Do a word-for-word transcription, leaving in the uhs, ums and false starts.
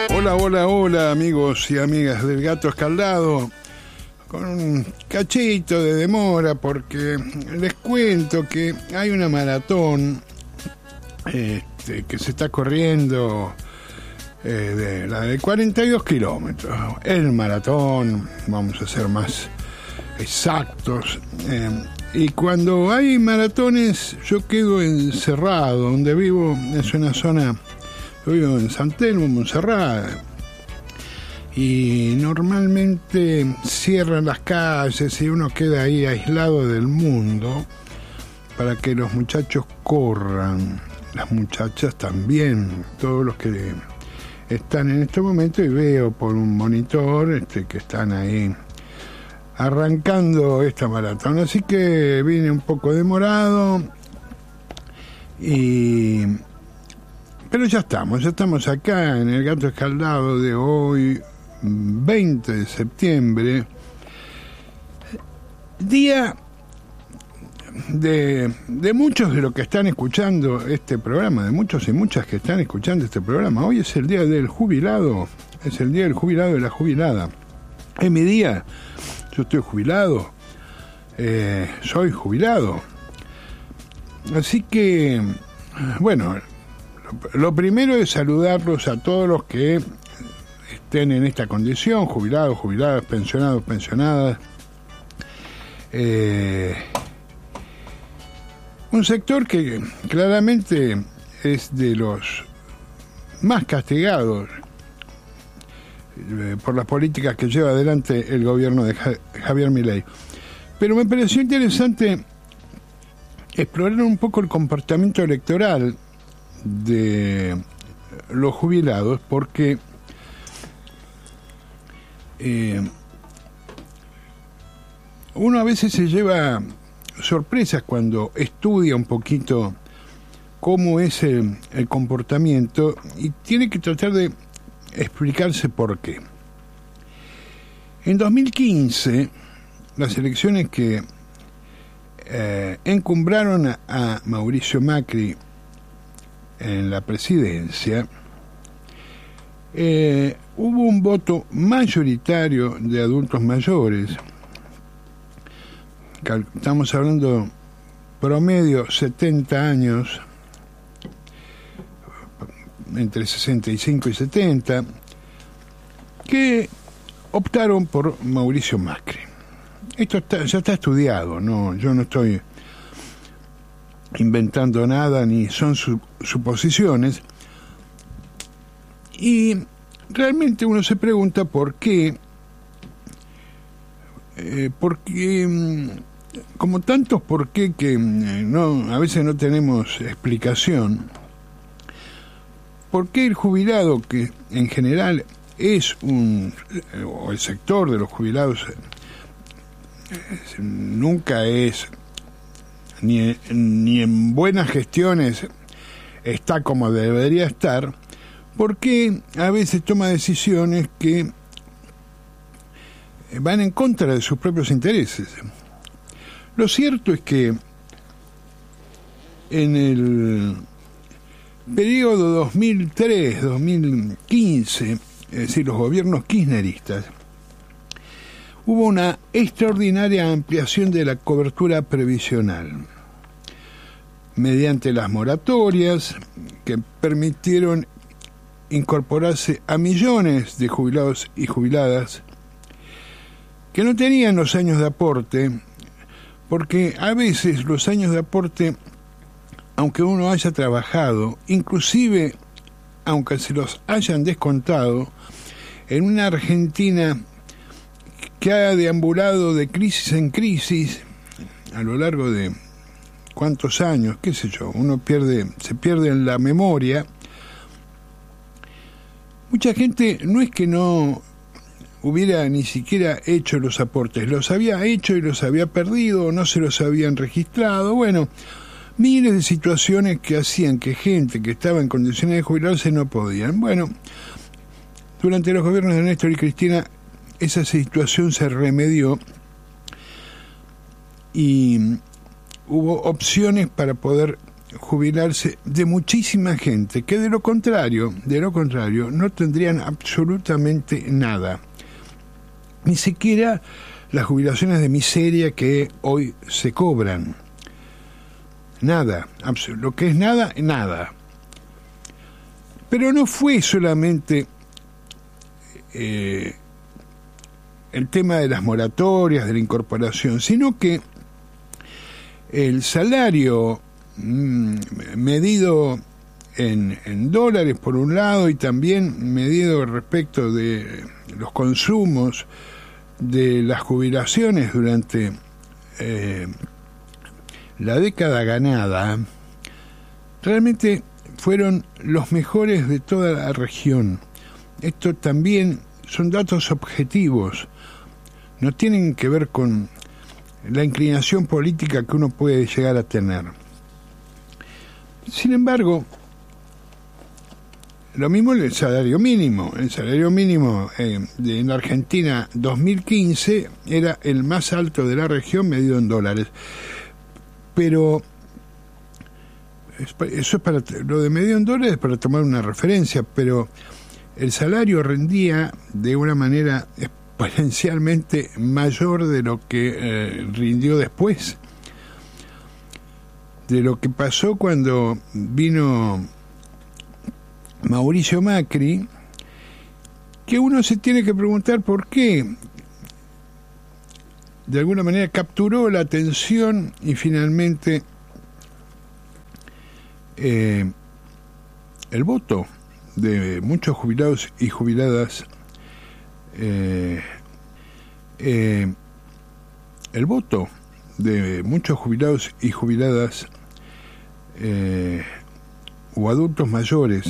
Hola, hola, hola, amigos y amigas del Gato Escaldado. Con un cachito de demora porque les cuento que hay una maratón este, que se está corriendo, eh, de la de cuarenta y dos kilómetros. El maratón, vamos a ser más exactos. Eh, y cuando hay maratones, yo quedo encerrado. Donde vivo es una zona, yo vivo en San Telmo, Montserrat. Y normalmente cierran las calles y uno queda ahí aislado del mundo para que los muchachos corran, las muchachas también, todos los que están en este momento, y veo por un monitor este, que están ahí arrancando esta maratón, así que vine un poco demorado, y pero ya estamos, ya estamos acá en el Gato Escaldado de hoy, veinte de septiembre, día de, de muchos de los que están escuchando este programa, de muchos y muchas que están escuchando este programa. Hoy es el día del jubilado, es el día del jubilado y la jubilada. Es mi día, yo estoy jubilado, eh, soy jubilado. Así que, bueno, lo, lo primero es saludarlos a todos los que estén en esta condición, jubilados, jubiladas, pensionados, pensionadas. Eh, un sector que claramente es de los más castigados eh, por las políticas que lleva adelante el gobierno de Ja- Javier Milei. Pero me pareció interesante explorar un poco el comportamiento electoral de los jubilados, porque Eh, uno a veces se lleva sorpresas cuando estudia un poquito cómo es el, el comportamiento, y tiene que tratar de explicarse por qué. En dos mil quince, las elecciones que eh, encumbraron a, a Mauricio Macri en la presidencia, eh, hubo un voto mayoritario de adultos mayores. Estamos hablando promedio setenta años, entre sesenta y cinco y setenta, que optaron por Mauricio Macri. Esto está, ya está estudiado, no, yo no estoy inventando nada, ni son su, suposiciones. Y realmente uno se pregunta por qué, eh, porque como tantos por qué que no, a veces no tenemos explicación, por qué el jubilado, que en general es un, o el sector de los jubilados nunca es, ni, ni en buenas gestiones está como debería estar, porque a veces toma decisiones que van en contra de sus propios intereses. Lo cierto es que en el periodo dos mil tres a dos mil quince, es decir, los gobiernos kirchneristas, hubo una extraordinaria ampliación de la cobertura previsional mediante las moratorias que permitieron incorporarse a millones de jubilados y jubiladas que no tenían los años de aporte, porque a veces los años de aporte, aunque uno haya trabajado, inclusive aunque se los hayan descontado, en una Argentina que ha deambulado de crisis en crisis a lo largo de cuántos años, qué sé yo, uno pierde, se pierde en la memoria. Mucha gente no es que no hubiera ni siquiera hecho los aportes, los había hecho y los había perdido, no se los habían registrado. Bueno, miles de situaciones que hacían que gente que estaba en condiciones de jubilarse no podían. Bueno, durante los gobiernos de Néstor y Cristina esa situación se remedió y hubo opciones para poder jubilarse de muchísima gente que de lo contrario, de lo contrario, no tendrían absolutamente nada. Ni siquiera las jubilaciones de miseria que hoy se cobran. Nada, lo que es nada, nada. Pero no fue solamente eh, el tema de las moratorias, de la incorporación, sino que el salario mmm, medido en, en dólares por un lado y también medido respecto de los consumos de las jubilaciones durante eh, la década ganada, realmente fueron los mejores de toda la región. Esto también son datos objetivos, no tienen que ver con la inclinación política que uno puede llegar a tener. Sin embargo, lo mismo el salario mínimo. El salario mínimo eh, de, en Argentina dos mil quince era el más alto de la región medido en dólares. Pero eso es para lo de medido en dólares para tomar una referencia, pero el salario rendía de una manera exponencialmente mayor de lo que eh, rindió después, de lo que pasó cuando vino Mauricio Macri, que uno se tiene que preguntar por qué de alguna manera capturó la atención y finalmente eh, el voto de muchos jubilados y jubiladas, eh, eh, el voto de muchos jubilados y jubiladas eh, o adultos mayores